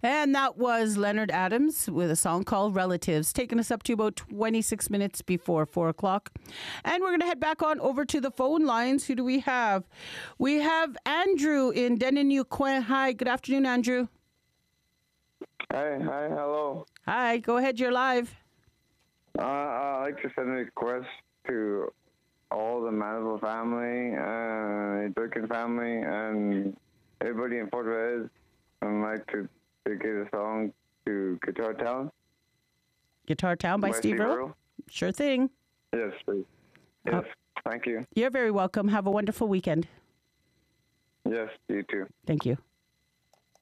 And that was Leonard Adams with a song called Relatives, taking us up to about 26 minutes before 4 o'clock. And we're going to head back on over to the phone lines. Who do we have? We have Andrew in Denonville. Hi, good afternoon, Andrew. Hi, hello. Hi, go ahead, you're live. I'd like to send a request to all the Manville family, Durkin family, and everybody in Port Reyes. I'd like to dedicate a song to Guitar Town. Guitar Town by Steve Earle? Sure thing. Yes, please. Yes, thank you. You're very welcome. Have a wonderful weekend. Yes, you too. Thank you.